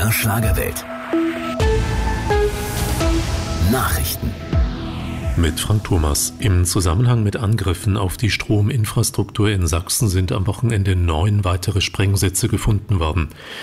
BR Schlagerwelt. Nachrichten. Mit Frank Thomas. Im Zusammenhang mit Angriffen auf die Strominfrastruktur in Sachsen sind am Wochenende 9 weitere Sprengsätze gefunden worden.